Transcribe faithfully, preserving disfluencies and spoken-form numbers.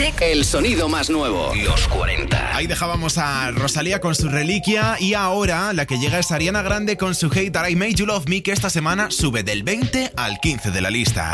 Music. El sonido más nuevo, los cuarenta. Ahí dejábamos a Rosalía con su Reliquia y ahora la que llega es Ariana Grande con su Hate That I Made You Love Me, que esta semana sube del veinte al quince de la lista.